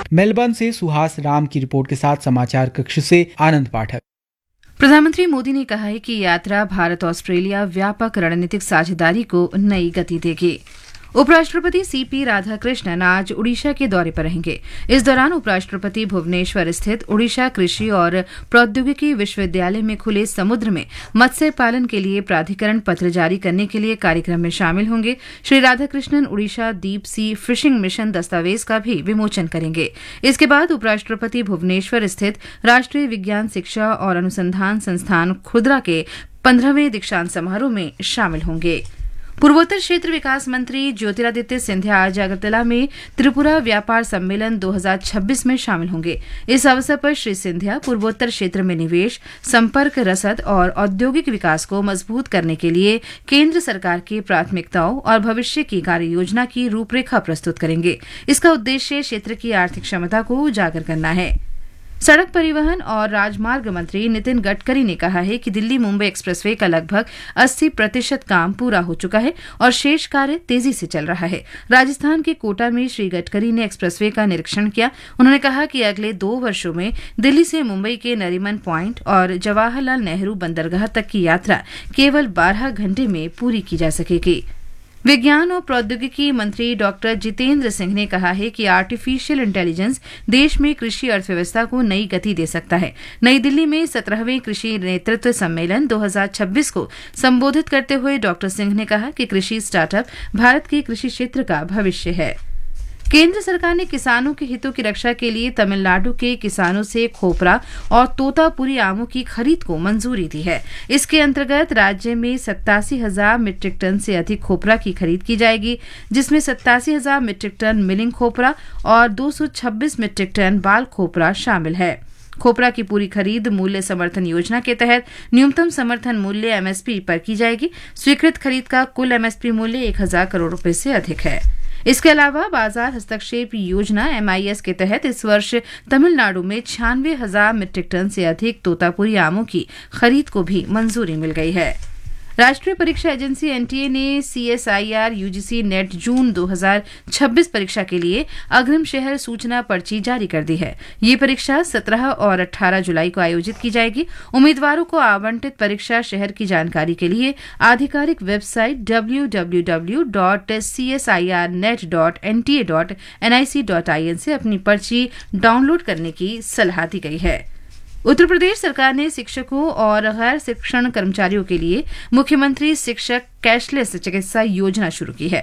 Melbourne से सुहास राम की report के साथ समाचार कक्ष से आनंद पाठक। प्रधानमंत्री मोदी ने कहा है कि यात्रा भारत ऑस्ट्रेलिया व्यापक रणनीतिक साझेदारी को नई गति देगी। उपराष्ट्रपति सीपी राधाकृष्णन आज उड़ीसा के दौरे पर रहेंगे। इस दौरान उपराष्ट्रपति भुवनेश्वर स्थित उड़ीसा कृषि और प्रौद्योगिकी विश्वविद्यालय में खुले समुद्र में मत्स्य पालन के लिए प्राधिकरण पत्र जारी करने के लिए कार्यक्रम में शामिल होंगे। Shri Radhakrishnan Orissa deep sea fishing mission दस्तावेज का भी विमोचन करेंगे। इसके बाद उपराष्ट्रपति भुवनेश्वर स्थित राष्ट्रीय विज्ञान शिक्षा और अनुसंधान संस्थान खुदरा के 15वें दीक्षांत समारोह में शामिल होंगे। पूर्वोत्तर क्षेत्र विकास मंत्री ज्योतिरादित्य सिंधिया आज अगरतला में त्रिपुरा व्यापार सम्मेलन 2026 में शामिल होंगे। इस अवसर पर श्री सिंधिया पूर्वोत्तर क्षेत्र में निवेश, संपर्क, रसद और औद्योगिक विकास को मजबूत करने के लिए केंद्र सरकार की प्राथमिकताओं और भविष्य की कार्य योजना की रूपरेखा प्रस्तुत करेंगे। इसका उद्देश्य क्षेत्र की आर्थिक क्षमता को उजागर करना है। सड़क परिवहन और राजमार्ग मंत्री नितिन गडकरी ने कहा है कि दिल्ली मुंबई एक्सप्रेसवे का लगभग 80% काम पूरा हो चुका है और शेष कार्य तेजी से चल रहा है। राजस्थान के कोटा में श्री गडकरी ने एक्सप्रेसवे का निरीक्षण किया। उन्होंने कहा कि अगले 2 वर्षों में दिल्ली से मुंबई के नरीमन पॉइंट और जवाहरलाल नेहरू बंदरगाह तक की यात्रा केवल 12 घंटे में पूरी की जा सकेगी। विज्ञान और प्रौद्योगिकी मंत्री डॉक्टर जितेंद्र सिंह ने कहा है कि आर्टिफिशियल इंटेलिजेंस देश में कृषि अर्थव्यवस्था को नई गति दे सकता है। नई दिल्ली में 17वें कृषि नेतृत्व सम्मेलन 2026 को संबोधित करते हुए डॉक्टर सिंह ने कहा कि कृषि स्टार्टअप भारत के कृषि क्षेत्र का भविष्य है। केंद्र सरकार ने किसानों के हितों की रक्षा के लिए तमिलनाडु के किसानों से खोपरा और तोतापुरी आमों की खरीद को मंजूरी दी है। इसके अंतर्गत राज्य में 87,000 मीट्रिक टन से अधिक खोपरा की खरीद की जाएगी, जिसमें 87,000 मीट्रिक टन मिलिंग खोपरा और 226 मीट्रिक टन बाल खोपरा शामिल है। खोपरा की पूरी खरीद मूल्य समर्थन योजना के तहत न्यूनतम समर्थन मूल्य एमएसपी पर की जाएगी। स्वीकृत खरीद का कुल एमएसपी मूल्य 1,000 करोड़ रुपए से अधिक है। इसके अलावा बाजार हस्तक्षेप योजना एमआईएस के तहत इस वर्ष तमिलनाडु में 96,000 मीट्रिक टन से अधिक तोतापुरी आमों की खरीद को भी मंजूरी मिल गई है। राष्ट्रीय परीक्षा एजेंसी एनटीए ने सीएसआईआर यूजीसी नेट जून 2026 परीक्षा के लिए अग्रिम शहर सूचना पर्ची जारी कर दी है। ये परीक्षा 17 और 18 जुलाई को आयोजित की जाएगी। उम्मीदवारों को आवंटित परीक्षा शहर की जानकारी के लिए आधिकारिक वेबसाइट www.csirnet.nta.nic.in से अपनी पर्ची डाउनलोड करने की सलाह दी गई है। उत्तर प्रदेश सरकार ने शिक्षकों और गैर शिक्षण कर्मचारियों के लिए मुख्यमंत्री शिक्षक कैशलेस चिकित्सा योजना शुरू की है।